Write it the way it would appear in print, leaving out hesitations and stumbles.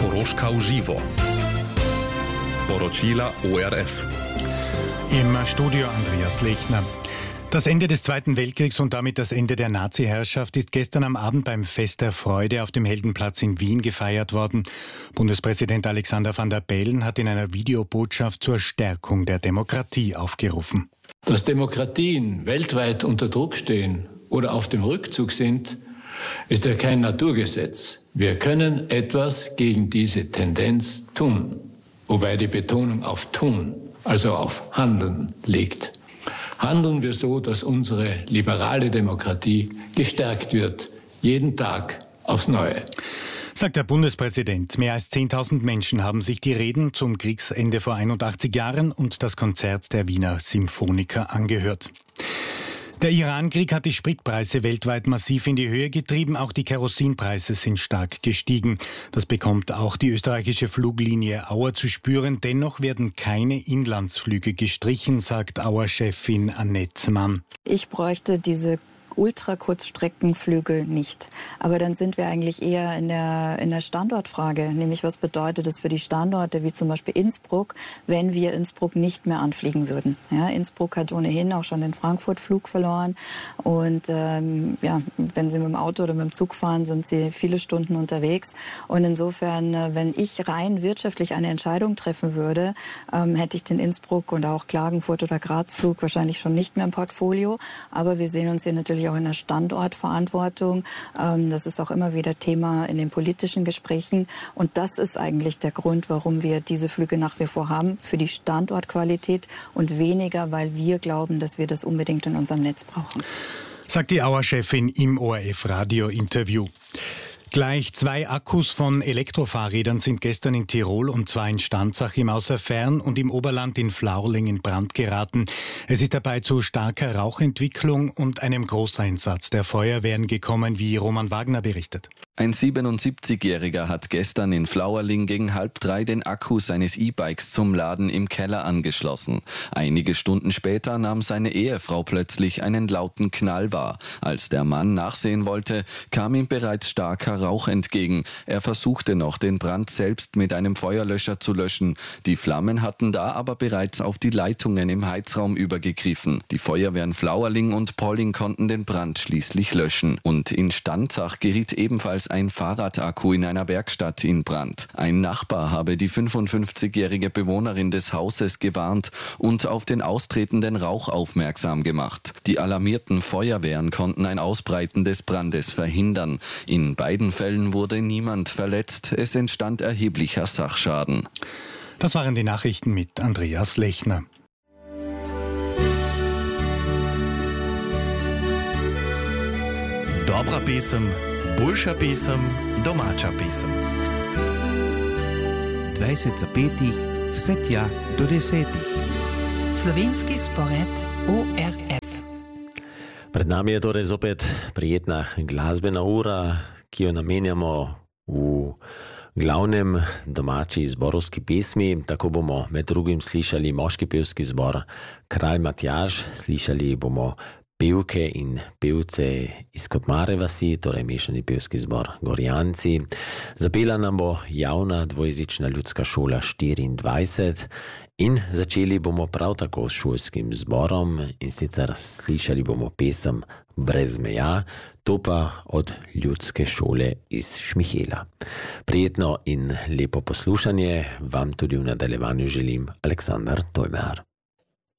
Koroška v živo. Poročila ORF. Im Studio Andreas Lechner. Das Ende des Zweiten Weltkriegs und damit das Ende der Nazi-Herrschaft ist gestern am Abend beim Fest der Freude auf dem Heldenplatz in Wien gefeiert worden. Bundespräsident Alexander Van der Bellen hat in einer Videobotschaft zur Stärkung der Demokratie aufgerufen. Dass Demokratien weltweit unter Druck stehen oder auf dem Rückzug sind, ist ja kein Naturgesetz. Wir können etwas gegen diese Tendenz tun, wobei die Betonung auf tun, also auf Handeln liegt. Handeln wir so, dass unsere liberale Demokratie gestärkt wird, jeden Tag aufs Neue. Sagt der Bundespräsident. Mehr als 10.000 Menschen haben sich die Reden zum Kriegsende vor 81 Jahren und das Konzert der Wiener Symphoniker angehört. Der Iran-Krieg hat die Spritpreise weltweit massiv in die Höhe getrieben. Auch die Kerosinpreise sind stark gestiegen. Das bekommt auch die österreichische Fluglinie Auer zu spüren. Dennoch werden keine Inlandsflüge gestrichen, sagt Auer-Chefin Annette Mann. Ich bräuchte diese Ultrakurzstreckenflüge nicht. Aber dann sind wir eigentlich eher in der Standortfrage, nämlich was bedeutet es für die Standorte wie zum Beispiel Innsbruck, wenn wir Innsbruck nicht mehr anfliegen würden. Ja, Innsbruck hat ohnehin auch schon den Frankfurt-Flug verloren und wenn Sie mit dem Auto oder mit dem Zug fahren, sind Sie viele Stunden unterwegs und insofern, wenn ich rein wirtschaftlich eine Entscheidung treffen würde, hätte ich den Innsbruck und auch Klagenfurt oder Graz-Flug wahrscheinlich schon nicht mehr im Portfolio, aber wir sehen uns hier natürlich auch in der Standortverantwortung. Das ist auch immer wieder Thema in den politischen Gesprächen. Und das ist eigentlich der Grund, warum wir diese Flüge nach wie vor haben, für die Standortqualität und weniger, weil wir glauben, dass wir das unbedingt in unserem Netz brauchen. Sagt die Auer-Chefin im ORF-Radio-Interview. Gleich 2 Akkus von Elektrofahrrädern sind gestern in Tirol und zwar in Stanzach im Außerfern und im Oberland in Flauring in Brand geraten. Es ist dabei zu starker Rauchentwicklung und einem Großeinsatz der Feuerwehren gekommen, wie Roman Wagner berichtet. Ein 77-Jähriger hat gestern in Flauerling gegen 2:30 den Akku seines E-Bikes zum Laden im Keller angeschlossen. Einige Stunden später nahm seine Ehefrau plötzlich einen lauten Knall wahr. Als der Mann nachsehen wollte, kam ihm bereits starker Rauch entgegen. Er versuchte noch, den Brand selbst mit einem Feuerlöscher zu löschen. Die Flammen hatten da aber bereits auf die Leitungen im Heizraum übergegriffen. Die Feuerwehren Flauerling und Polling konnten den Brand schließlich löschen. Und in Stanzach geriet ebenfalls ein Fahrradakku in einer Werkstatt in Brand. Ein Nachbar habe die 55-jährige Bewohnerin des Hauses gewarnt und auf den austretenden Rauch aufmerksam gemacht. Die alarmierten Feuerwehren konnten ein Ausbreiten des Brandes verhindern. In beiden Fällen wurde niemand verletzt. Es entstand erheblicher Sachschaden. Das waren die Nachrichten mit Andreas Lechner. Dobra pesem, boljša pesem, domača pesem. 25 vse tja do 10. Slovenski spored ORF. Pred nami je torej zopet prijetna glasbena ura, ki jo namenjamo v glavnem domači zborovski pesmi. Tako bomo med drugim slišali moški pevski zbor Kralj Matjaž, slišali bomo pevke in pevce iz Kotmare vasi, torej mešani pevski zbor Gorjanci. Zapela nam bo javna dvojezična ljudska šola 24 in začeli bomo prav tako s šolskim zborom in sicer slišali bomo pesem Brez meja, to pa od ljudske šole iz Šmihela. Prijetno in lepo poslušanje vam tudi v nadaljevanju želim Aleksandar Tojmer.